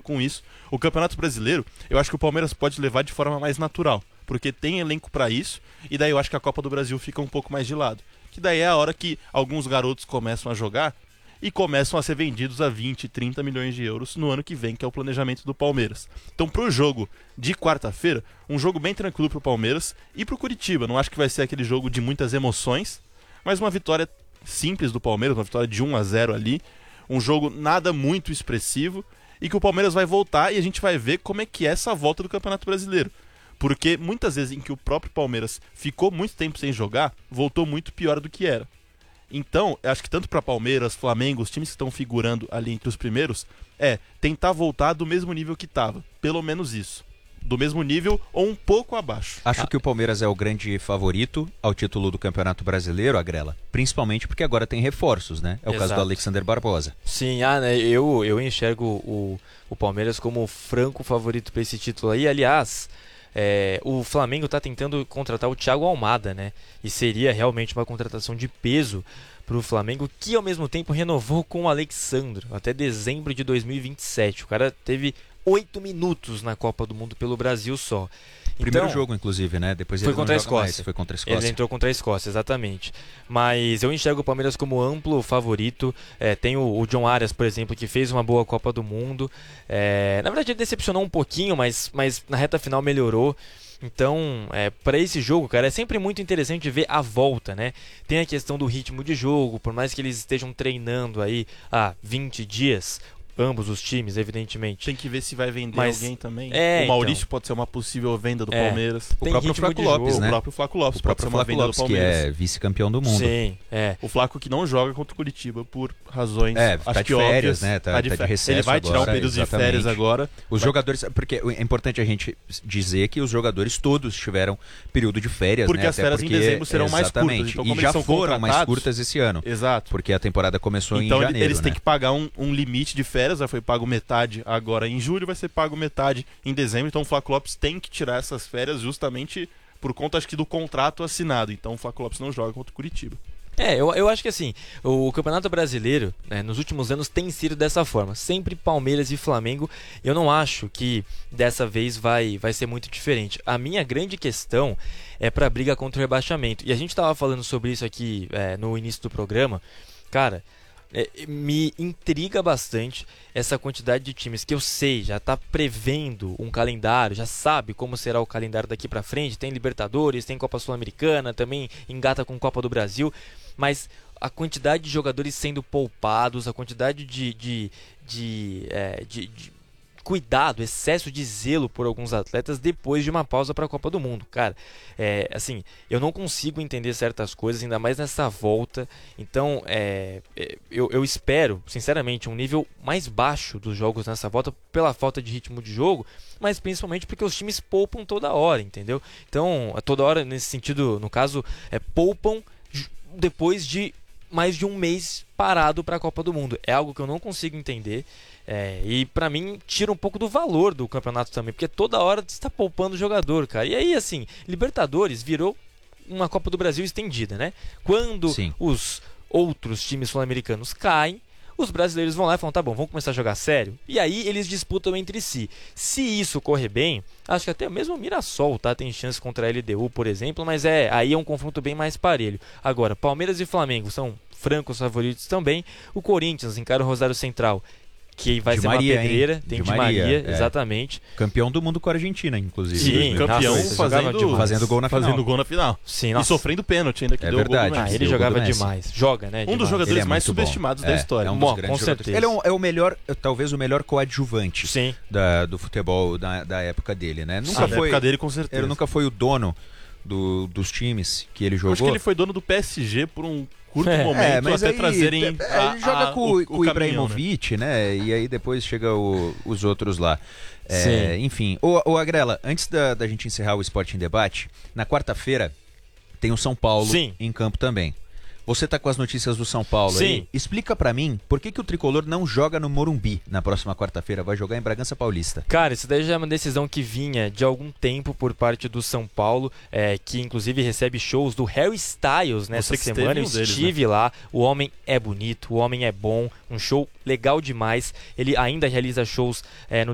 com isso. O Campeonato Brasileiro, eu acho que o Palmeiras pode levar de forma mais natural, porque tem elenco pra isso, e daí eu acho que a Copa do Brasil fica um pouco mais de lado. Que daí é a hora que alguns garotos começam a jogar e começam a ser vendidos a 20, 30 milhões de euros no ano que vem, que é o planejamento do Palmeiras. Então, pro jogo de quarta-feira, um jogo bem tranquilo pro Palmeiras e pro Curitiba. Não acho que vai ser aquele jogo de muitas emoções, mas uma vitória simples do Palmeiras, uma vitória de 1-0 ali, um jogo nada muito expressivo, e que o Palmeiras vai voltar e a gente vai ver como é que é essa volta do Campeonato Brasileiro. Porque muitas vezes em que o próprio Palmeiras ficou muito tempo sem jogar, voltou muito pior do que era. Então, eu acho que tanto para Palmeiras, Flamengo, os times que estão figurando ali entre os primeiros, tentar voltar do mesmo nível que estava. Pelo menos isso. Do mesmo nível ou um pouco abaixo. Acho que o Palmeiras é o grande favorito ao título do Campeonato Brasileiro, Agrela. Principalmente porque agora tem reforços, né? É o caso do Alexander Barbosa. Sim, né? Eu enxergo o Palmeiras como o franco favorito para esse título aí. Aliás, o Flamengo está tentando contratar o Thiago Almada, né? E seria realmente uma contratação de peso para o Flamengo, que ao mesmo tempo renovou com o Alexandro até dezembro de 2027. O cara teve 8 minutos na Copa do Mundo pelo Brasil só. Primeiro jogo, inclusive, né? Depois foi ele contra não a joga mais. Escócia. Foi contra a Escócia. Ele entrou contra a Escócia, exatamente. Mas eu enxergo o Palmeiras como amplo favorito. Tem o John Arias, por exemplo, que fez uma boa Copa do Mundo. Na verdade, ele decepcionou um pouquinho, mas na reta final melhorou. Então, para esse jogo, cara, é sempre muito interessante ver a volta, né? Tem a questão do ritmo de jogo, por mais que eles estejam treinando aí há 20 dias, ambos os times, evidentemente. Tem que ver se vai vender alguém também. O Maurício pode ser uma possível venda do Palmeiras. O próprio Flaco Lopes, né? O próprio Flaco Lopes pode ser uma venda do Palmeiras. Que é vice-campeão do mundo. Sim, O Flaco que não joga contra o Curitiba por razões tá de férias, né? Tá de recesso. Ele vai tirar um período de férias agora. Os jogadores, porque é importante a gente dizer que os jogadores todos tiveram período de férias, porque né? as férias em dezembro serão mais curtas. Então, e já foram mais curtas esse ano. Exato. Porque a temporada começou em janeiro. Então eles têm que pagar um limite de férias, já foi pago metade agora em julho, vai ser pago metade em dezembro. Então o Flaco Lopes tem que tirar essas férias justamente por conta, acho que, do contrato assinado. Então o Flaco Lopes não joga contra o Curitiba. Eu acho que assim, o Campeonato Brasileiro, né, nos últimos anos tem sido dessa forma, sempre Palmeiras e Flamengo. Eu não acho que dessa vez vai ser muito diferente. A minha grande questão é para a briga contra o rebaixamento, e a gente estava falando sobre isso aqui no início do programa. Cara, me intriga bastante essa quantidade de times que eu sei, já está prevendo um calendário, já sabe como será o calendário daqui para frente. Tem Libertadores, tem Copa Sul-Americana, também engata com Copa do Brasil, mas a quantidade de jogadores sendo poupados, a quantidade de cuidado, excesso de zelo por alguns atletas depois de uma pausa para a Copa do Mundo. Cara, assim, eu não consigo entender certas coisas, ainda mais nessa volta. Então, eu espero, sinceramente, um nível mais baixo dos jogos nessa volta pela falta de ritmo de jogo, mas principalmente porque os times poupam toda hora, entendeu? Então, toda hora, nesse sentido, no caso, poupam depois de mais de um mês parado para a Copa do Mundo. É algo que eu não consigo entender. E pra mim tira um pouco do valor do campeonato também, porque toda hora você está poupando o jogador, cara. E aí, assim, Libertadores virou uma Copa do Brasil estendida, né? Quando os outros times sul-americanos caem, os brasileiros vão lá e falam, tá bom, vamos começar a jogar sério. E aí eles disputam entre si. Se isso correr bem, acho que até mesmo o Mirassol, tá? Tem chance contra a LDU, por exemplo, mas aí é um confronto bem mais parelho. Agora, Palmeiras e Flamengo são francos favoritos também. O Corinthians encara o Rosário Central, que vai ser Maria, uma pedreira. Tem Di Maria, exatamente. Campeão do mundo com a Argentina, inclusive. Sim, campeão fazendo gol na final. Fazendo gol na final. Sim, e sofrendo pênalti ainda, que deu verdade. gol do Messi. Ele jogava demais. Joga, né? Um dos jogadores mais subestimados da história. É um dos com grandes certeza. Ele é o melhor, talvez o melhor coadjuvante do futebol da época dele, né? Da época dele, com certeza. Ele nunca foi o dono dos times que ele jogou. Acho que ele foi dono do PSG por um curto momento, mas até aí, trazerem ele joga com o Ibrahimovic, né? E aí depois chega os outros lá. Enfim, ô Agrela, antes da gente encerrar o Esporte em Debate, na quarta-feira tem o São Paulo em campo também. Você tá com as notícias do São Paulo aí? Explica pra mim por que o Tricolor não joga no Morumbi na próxima quarta-feira, vai jogar em Bragança Paulista. Cara, isso daí já é uma decisão que vinha de algum tempo por parte do São Paulo, que inclusive recebe shows do Harry Styles nessa semana. Eu estive lá, o homem é bonito, o homem é bom, um show legal demais. Ele ainda realiza shows